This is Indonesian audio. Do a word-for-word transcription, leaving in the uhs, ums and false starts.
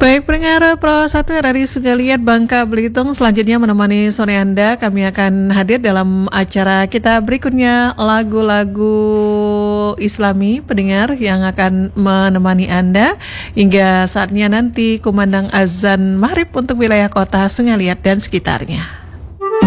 Baik, pendengar Pro satu dari Sugaliat Bangka Belitung, selanjutnya menemani sore Anda, kami akan hadir dalam acara kita berikutnya, lagu-lagu Islami, pendengar yang akan menemani Anda hingga saatnya nanti kumandang azan maghrib untuk wilayah kota Sugaliat dan sekitarnya.